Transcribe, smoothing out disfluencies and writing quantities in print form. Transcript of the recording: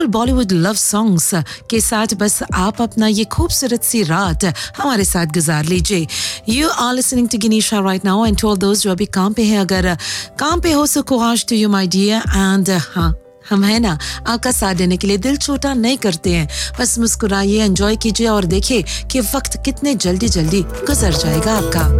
Bollywood love songs के साथ बस आप अपना ये खूबसूरत सी रात हमारे साथ गुजार लीजिए. You are listening to गिनीशा right now and to all दोस्त जो अभी काम पे हैं, अगर काम पे हो सो कोराज to you my dear. And हाँ, हम है ना आपका साथ देने के लिए, दिल छोटा नहीं करते हैं. बस मुस्कुराइए, एंजॉय कीजिए और देखिए कि वक्त कितने जल्दी जल्दी गुजर जाएगा आपका.